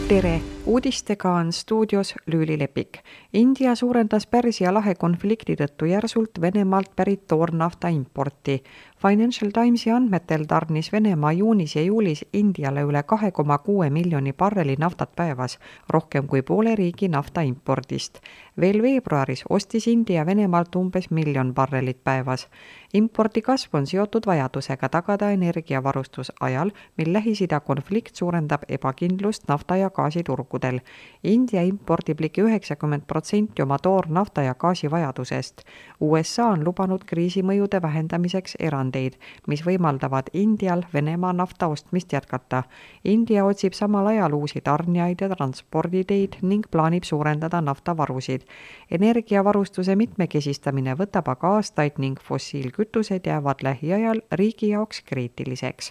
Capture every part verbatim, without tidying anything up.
tere! Uudistega on stuudios Lüüli Lepik. India suurendas Pärsia lahe konflikti tõttu järsult Venemaalt pärit toornafta importi. Financial Timesi andmetel tarnis Venemaa juunis ja juulis Indiale üle kahe koma kuue miljoni barreli naftat päevas, rohkem kui poole riigi nafta impordist. Veel veebruaris ostis India Venemaalt umbes miljon barrelit päevas. Impordi kasv on seotud vajadusega tagada energiavarustus ajal, mil Lähis-Ida konflikt suurendab ebakindlust nafta ja gaasiturgudel. India impordib ligi üheksakümmend protsenti oma toornafta ja gaasi vajadusest. U S A on lubanud kriisimõjude vähendamiseks erandeid, mis võimaldavad Indial Venemaa nafta ostmist jätkata. India otsib samal ajal uusi tarnijaid ja transporditeid ning plaanib suurendada naftavarusid. Energiavarustuse mitmekesistamine võtab aga aastaid ning fossiilkütused jäävad lähiajal riigi jaoks kriitiliseks.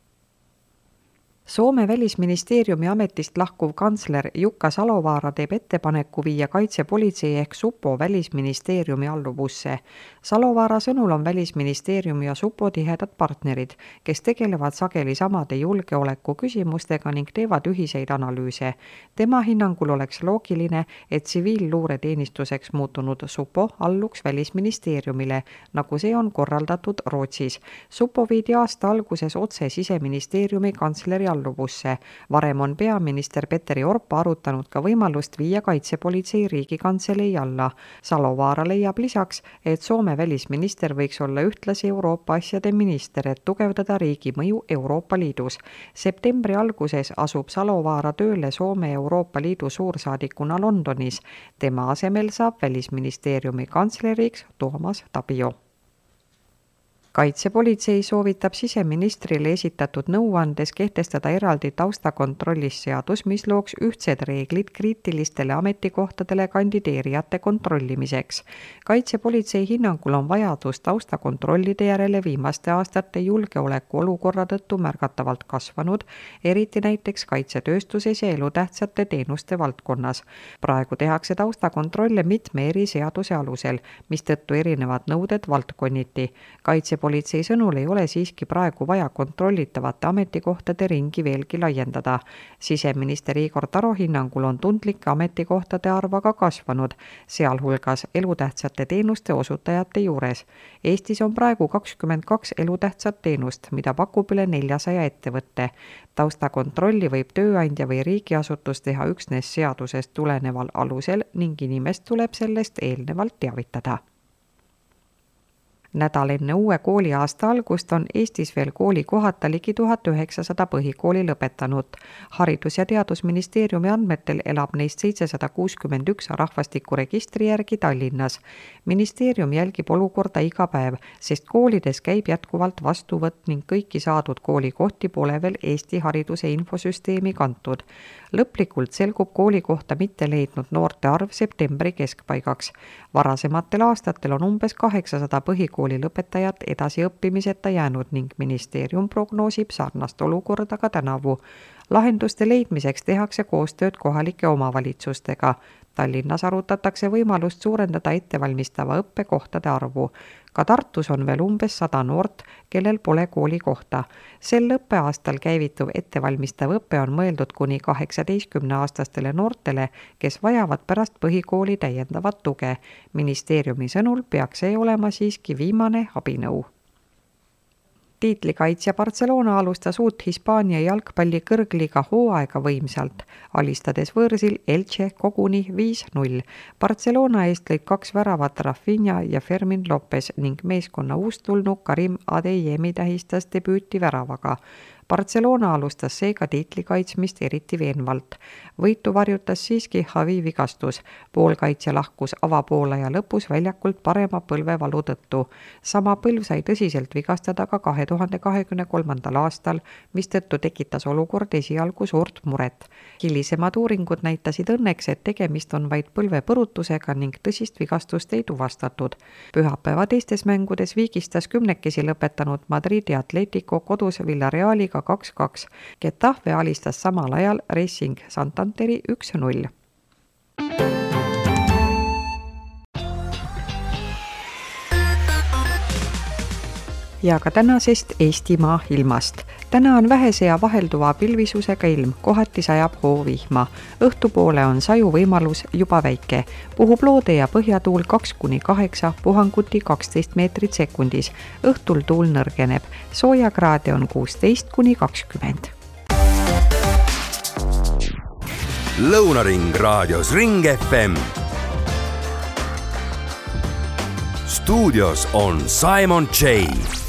Soome välisministeeriumi ametist lahkuv kantsler Jukka Salovaara teeb ettepaneku viia kaitsepolitsei ehk Supo välisministeeriumi alluvusse. Salovaara sõnul on välisministeeriumi ja Supo tihedad partnerid, kes tegelevad sageli samade julgeoleku küsimustega ning teevad ühiseid analüüse. Tema hinnangul oleks loogiline, et tsiviilluureteenistuseks muutunud Supo alluks välisministeeriumile, nagu see on korraldatud Rootsis. Supo viidi aasta alguses otse siseministeeriumi kantsleri alluvusse. Varem on peaminister Petteri Orpo arutanud ka võimalust viia kaitsepolitsei riigikantselei alla. Salovaara leiab lisaks, et Soome välisminister võiks olla ühtlasi Euroopa asjade minister, et tugevdada riigi mõju Euroopa Liidus. Septembri alguses asub Salovaara tööle Soome Euroopa Liidu suursaadikuna Londonis. Tema asemel saab välisministeeriumi kantsleriks Toomas Tabio. Kaitsepolitsei soovitab siseministrile esitatud nõuandes kehtestada eraldi taustakontrollis seadus, mis looks ühtsed reeglid kriitilistele ametikohtadele kandideerijate kontrollimiseks. Kaitsepolitsei hinnangul on vajadus taustakontrollide järele viimaste aastate julgeoleku olukorra tõttu märgatavalt kasvanud, eriti näiteks kaitsetööstuses ja elutähtsate teenuste valdkonnas. Praegu tehakse taustakontrolle mitme eri seaduse alusel, mistõttu erinevad nõuded valdkonniti. Kaitse Politsei sõnul ei ole siiski praegu vaja kontrollitavate ametikohtade ringi veelgi laiendada. Siseminister Igor Taro hinnangul on tundlike ametikohtade arv aga kasvanud, sealhulgas elutähtsate teenuste osutajate juures. Eestis on praegu kakskümmend kaks elutähtsat teenust, mida pakub üle neljasaja ettevõtte. Taustakontrolli võib tööandja või riigiasutus teha üksnes seadusest tuleneval alusel ning inimest tuleb sellest eelnevalt teavitada. Nädal enne uue kooliaasta algust on Eestis veel kooli kohata ligi tuhat üheksasada põhikooli lõpetanud. Haridus- ja Teadusministeeriumi andmetel elab neist seitsesada kuuskümmend üks rahvastikuregistri järgi Tallinnas. Ministeerium jälgib olukorda iga päev, sest koolides käib jätkuvalt vastuvõtt ning kõiki saadud koolikohti pole veel Eesti hariduse infosüsteemi kantud. Lõplikult selgub kooli kohta mitte leidnud noorte arv septembri keskpaigaks. Varasematel aastatel on umbes kaheksasada põhikooli lõpetajat edasiõppimiseta jäänud ning ministeerium prognoosib sarnast olukorda ka tänavu. Lahenduste leidmiseks tehakse koostööd kohalike omavalitsustega. Tallinnas arutatakse võimalust suurendada ettevalmistava õppekohtade arvu. Ka Tartus on veel umbes sada noort, kellel pole kooli kohta. Sel õppeaastal käivituv ettevalmistav õpe on mõeldud kuni kaheksateistkümneaastastele noortele, kes vajavad pärast põhikooli täiendavat tuge. Ministeeriumi sõnul peaks see olema siiski viimane abinõu. Tiitlikaitsja Barcelona alustas uut Hispaania jalgpalli kõrgliiga hooaega võimsalt, alistades võõrsil Elche koguni viis null. Barcelona eest lõid kaks väravat Rafinha ja Fermin Lopez ning meeskonna uustulnu Karim Adeyemi tähistas debüüti väravaga. Barcelona alustas seega tiitli kaitsmist eriti veenvalt. Võitu varjutas siiski Javi vigastus. Poolkaitsja lahkus avapoolaja lõpus väljakult parema põlvevalu tõttu. Sama põlv sai tõsiselt vigastada ka kahe tuhande kahekümne kolmandal aastal, mis tõttu tekitas olukord esialgu suurt muret. Hilisemad uuringud näitasid õnneks, et tegemist on vaid põlvepõrutusega ning tõsist vigastust ei tuvastatud. Pühapäeva teistes mängudes viigistas kümnekesi lõpetanud Madridi Atletico kodus Villarealiga kaks kaks. Getafe alistas samal ajal Racing Santanderi üks null. ja ka tänasest Eestimaa ilmast. Täna on vähese ja vahelduva pilvisusega ilm, kohati sajab hoovihma. Õhtupoole on saju võimalus juba väike. Puhub loode ja põhjatuul kaks kuni kaheksa, puhanguti kaksteist meetrit sekundis. Õhtul tuul nõrgeneb. Soojakraade on kuusteist kuni kakskümmend. Lõunaring raadios Ring F M. Stuudios on Simon J.